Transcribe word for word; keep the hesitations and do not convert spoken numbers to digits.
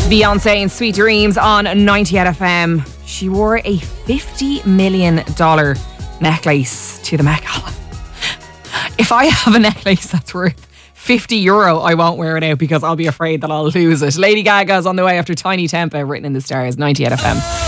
Beyonce and Sweet Dreams on ninety F M. She wore a fifty million dollars necklace to the Met Gala. If I have a necklace that's worth fifty euro, I won't wear it out because I'll be afraid that I'll lose it. Lady Gaga's on the way after Tiny Tempo, written in the stars, ninety F M.